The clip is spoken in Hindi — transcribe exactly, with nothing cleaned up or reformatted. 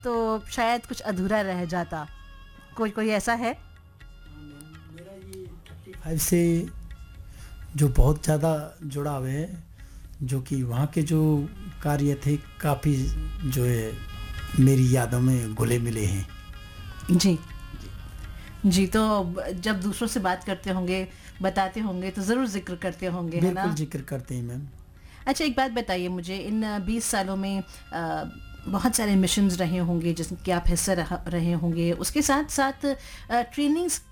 तो शायद कुछ अधूरा रह जाता। कोई कोई ऐसा है? मेरा ये थर्टी फाइव से जो बहुत ज़्यादा जुड़ाव है, जो कि वहाँ के जो कार्य थे काफ़ी जो है मेरी यादों में घुले मिले हैं। जी। जी, तो ब जब दूसरों से बात करते होंगे, बताते होंगे तो ज़रूर ज़िक्र करते होंगे, है बिल्कुल ना? ज़िक्र करते हैं मैम। अच्छा, एक बात बताइए मुझे, इन बीस सालों में अ, बहुत सारे मिशंस रहे होंगे जिसके आप हिस्सा रहा रहे होंगे, उसके साथ-साथ अ, ट्रेनिंग्स